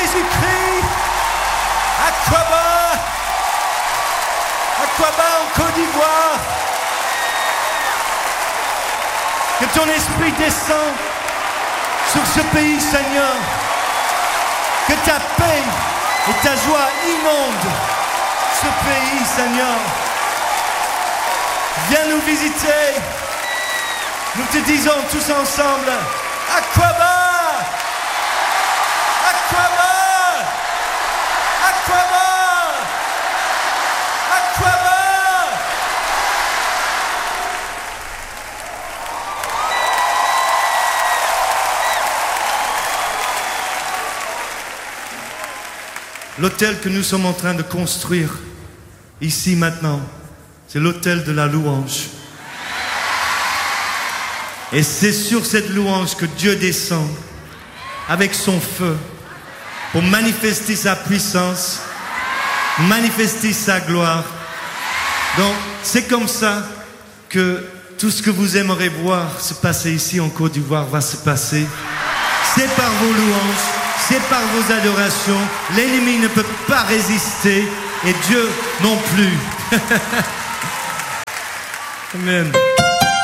Jésus-Christ. Aqaba en Côte d'Ivoire. Que ton esprit descende sur ce pays, Seigneur. Que ta paix et ta joie inondent ce pays, Seigneur. Viens nous visiter. Nous te disons tous ensemble, Aqaba! Aqaba! Aqaba! Aqaba! L'autel que nous sommes en train de construire ici maintenant, c'est l'autel de la louange. Et c'est sur cette louange que Dieu descend avec son feu pour manifester sa puissance, manifester sa gloire. Donc c'est comme ça que tout ce que vous aimeriez voir se passer ici en Côte d'Ivoire va se passer. C'est par vos louanges, c'est par vos adorations. L'ennemi ne peut pas résister et Dieu non plus. Amen.